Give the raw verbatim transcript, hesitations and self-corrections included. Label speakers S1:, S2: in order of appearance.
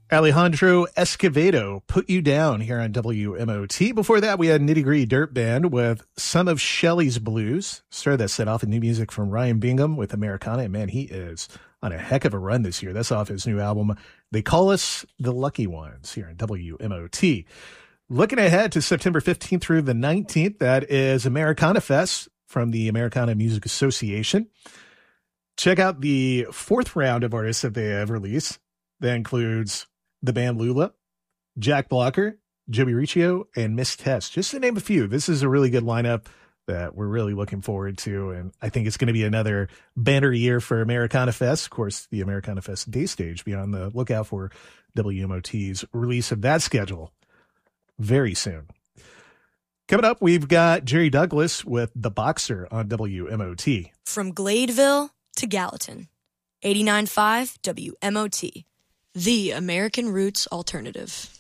S1: Alejandro Escovedo, Put You Down, here on W M O T. Before that, we had Nitty Gritty Dirt Band with Some of Shelley's Blues. Started that set off with new music from Ryan Bingham with Americana. And man, he is on a heck of a run this year. That's off his new album, They Call Us the Lucky Ones, here on W M O T. Looking ahead to September fifteenth through the nineteenth, that is Americana Fest from the Americana Music Association. Check out the fourth round of artists that they have released. That includes the band Lula, Jack Blocker, Joey Riccio, and Miss Tess, just to name a few. This is a really good lineup that we're really looking forward to, and I think it's going to be another banner year for Americana Fest. Of course, the Americana Fest day stage. Be on the lookout for W M O T's release of that schedule very soon. Coming up, we've got Jerry Douglas with The Boxer on W M O T.
S2: From Gladeville to Gallatin, eighty-nine point five W M O T. The American Roots Alternative.